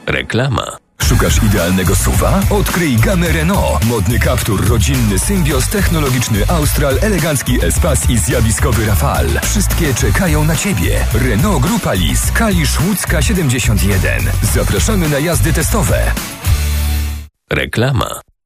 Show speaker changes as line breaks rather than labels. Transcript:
Reklama.
Szukasz idealnego SUV-a? Odkryj gamę Renault. Modny Captur, rodzinny Symbios, technologiczny Austral, elegancki Espace i zjawiskowy Rafale. Wszystkie czekają na Ciebie. Renault Grupa Lis, Kalisz, Łódzka 71. Zapraszamy na jazdy testowe.
Reklama.